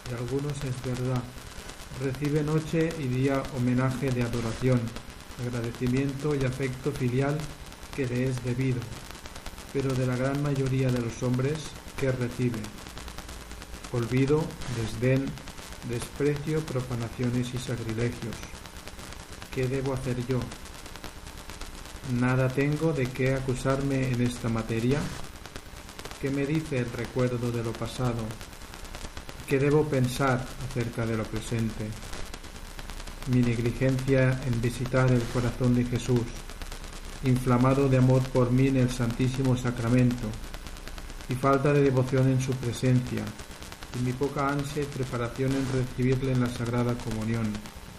y algunos es verdad. Recibe noche y día homenaje de adoración, agradecimiento y afecto filial que le es debido, pero de la gran mayoría de los hombres, ¿qué recibe? Olvido, desdén, desprecio, profanaciones y sacrilegios. ¿Qué debo hacer yo? ¿Nada tengo de qué acusarme en esta materia? ¿Qué me dice el recuerdo de lo pasado? ¿Qué debo pensar acerca de lo presente? Mi negligencia en visitar el corazón de Jesús, inflamado de amor por mí en el Santísimo Sacramento, y falta de devoción en su presencia, y mi poca ansia y preparación en recibirle en la Sagrada Comunión.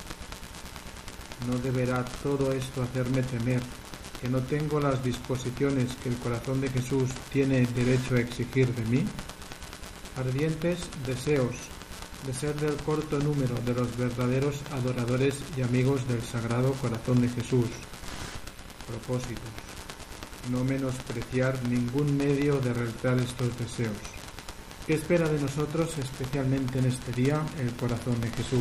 ¿No deberá todo esto hacerme temer que no tengo las disposiciones que el corazón de Jesús tiene derecho a exigir de mí? Ardientes deseos de ser del corto número de los verdaderos adoradores y amigos del Sagrado Corazón de Jesús. Propósitos: no menospreciar ningún medio de realizar estos deseos. ¿Qué espera de nosotros especialmente en este día el corazón de Jesús?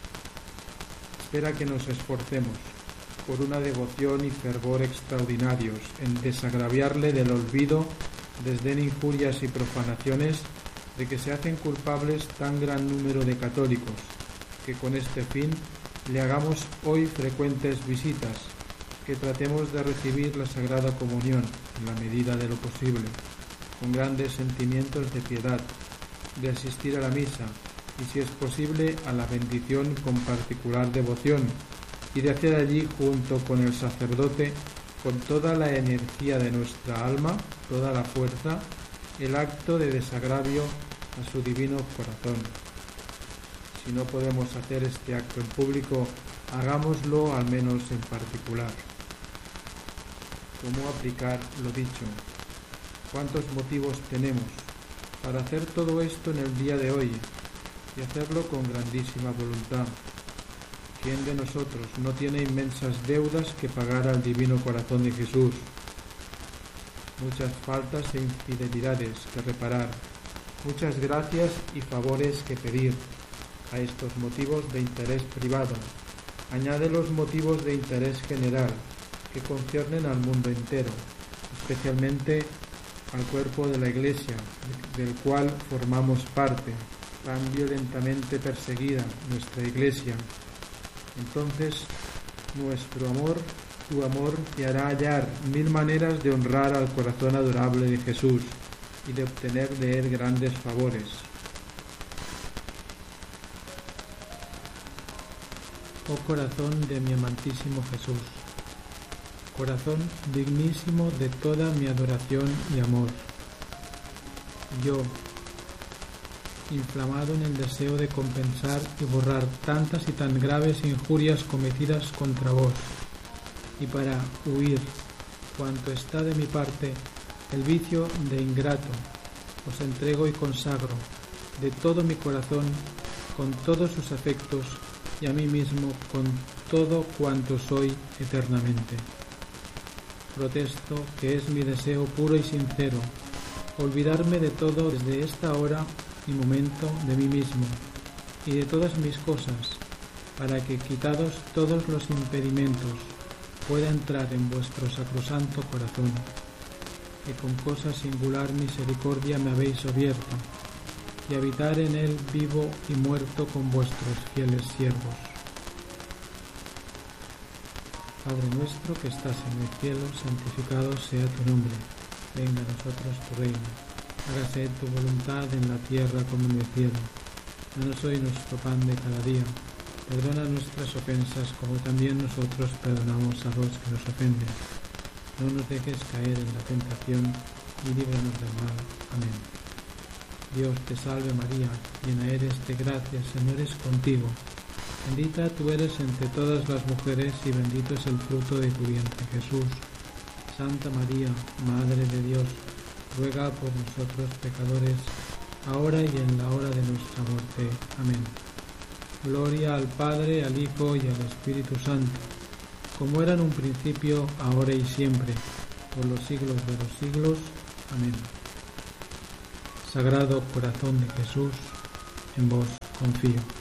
Espera que nos esforcemos por una devoción y fervor extraordinarios en desagraviarle del olvido, desdén, injurias y profanaciones de que se hacen culpables tan gran número de católicos, que con este fin le hagamos hoy frecuentes visitas, que tratemos de recibir la Sagrada Comunión en la medida de lo posible, con grandes sentimientos de piedad, de asistir a la misa y, si es posible, a la bendición con particular devoción, y de hacer allí, junto con el sacerdote, con toda la energía de nuestra alma, toda la fuerza, el acto de desagravio a su divino corazón. Si no podemos hacer este acto en público, hagámoslo al menos en particular. ¿Cómo aplicar lo dicho? ¿Cuántos motivos tenemos para hacer todo esto en el día de hoy y hacerlo con grandísima voluntad? ¿Quién de nosotros no tiene inmensas deudas que pagar al Divino Corazón de Jesús? Muchas faltas e infidelidades que reparar, muchas gracias y favores que pedir. A estos motivos de interés privado añade los motivos de interés general que conciernen al mundo entero, especialmente al cuerpo de la Iglesia, del cual formamos parte, tan violentamente perseguida nuestra Iglesia. Entonces, nuestro amor, tu amor, te hará hallar 1000 maneras de honrar al corazón adorable de Jesús y de obtener de él grandes favores. Oh corazón de mi amantísimo Jesús, corazón dignísimo de toda mi adoración y amor, yo, inflamado en el deseo de compensar y borrar tantas y tan graves injurias cometidas contra vos, y para huir, cuanto está de mi parte, el vicio de ingrato, os entrego y consagro de todo mi corazón, con todos sus afectos, y a mí mismo con todo cuanto soy eternamente. Protesto que es mi deseo puro y sincero, olvidarme de todo desde esta hora y momento de mí mismo y de todas mis cosas, para que, quitados todos los impedimentos, pueda entrar en vuestro sacrosanto corazón, que con cosa singular misericordia me habéis abierto, y habitar en él vivo y muerto con vuestros fieles siervos. Padre nuestro que estás en el cielo, santificado sea tu nombre. Venga a nosotros tu reino. Hágase tu voluntad en la tierra como en el cielo. Danos hoy nuestro pan de cada día. Perdona nuestras ofensas como también nosotros perdonamos a los que nos ofenden. No nos dejes caer en la tentación y líbranos del mal. Amén. Dios te salve María, llena eres de gracia, el Señor es contigo. Bendita tú eres entre todas las mujeres y bendito es el fruto de tu vientre, Jesús. Santa María, Madre de Dios, ruega por nosotros pecadores, ahora y en la hora de nuestra muerte. Amén. Gloria al Padre, al Hijo y al Espíritu Santo, como era en un principio, ahora y siempre, por los siglos de los siglos. Amén. Sagrado Corazón de Jesús, en vos confío.